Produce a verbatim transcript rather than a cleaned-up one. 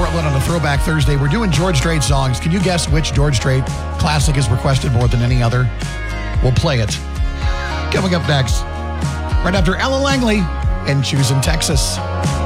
Portland on a Throwback Thursday. We're doing George Strait songs. Can you guess which George Strait classic is requested more than any other? We'll play it. Coming up next, right after Ella Langley and Choosing Texas.